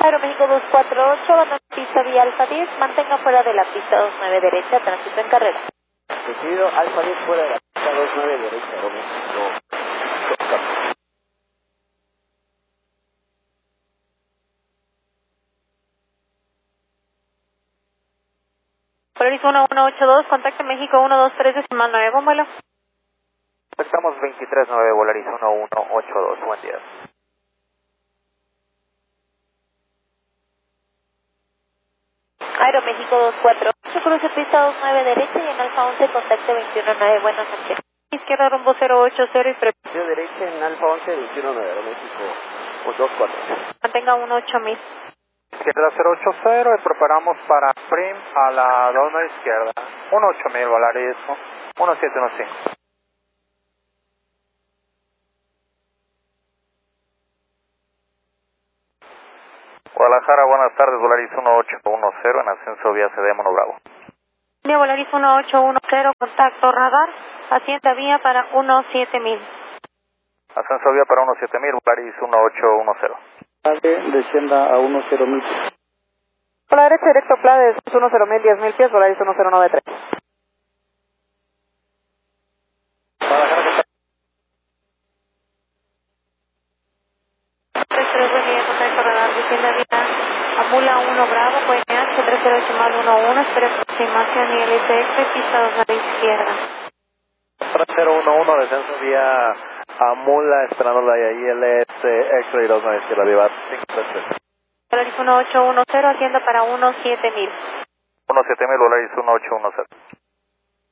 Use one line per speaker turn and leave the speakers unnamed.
Aeroméxico 248, abandona pista vía Alfa 10, mantenga fuera de la pista 29 derecha, tránsito en carrera.
Recibido, Alfa 10 fuera de la pista 29 derecha, Aeroméxico 248.
Polaris 1182, contacto México 123, decimal 9, buen vuelo.
Estamos 23-9, Volaris 1182, buen día.
Aeroméxico 248, cruce pista 29 derecha y en Alfa 11, contacto 219, buenas noches. Izquierda rumbo 080 y
Sentido derecha en Alfa 11, 219, Aeroméxico 248.
mantenga 18000.
Izquierda 080 y preparamos para Prim a la 29 izquierda. 18000 Volaris 1715.
Guadalajara, buenas tardes, Volaris 1810 en ascenso vía CD Mono Bravo.
Vía Volaris 1810, contacto radar, hacienda vía para 17000.
Ascenso vía para 17000, Volaris 1810.
Descienda a 10000.
Por la derecha directo Plades 10000, 10000 pies, Volaris 1093.
Guadalajara,
33, buen día, contacto radar, hacienda vía Amula 1 Bravo, QNH 3011, espera aproximación y LSX, pista 29 izquierda.
3011, descenso vía Amula, esperando la ILS X-Ray 29 izquierda, viva 533.
Volaris 1810, hacienda para 17000.
17000, Volaris 1810.